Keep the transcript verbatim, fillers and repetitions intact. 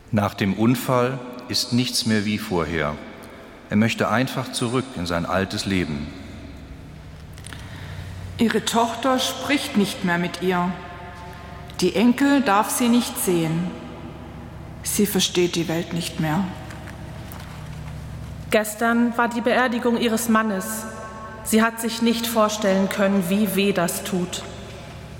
Nach dem Unfall ist nichts mehr wie vorher. Er möchte einfach zurück in sein altes Leben. Ihre Tochter spricht nicht mehr mit ihr. Die Enkel darf sie nicht sehen. Sie versteht die Welt nicht mehr. Gestern war die Beerdigung ihres Mannes. Sie hat sich nicht vorstellen können, wie weh das tut.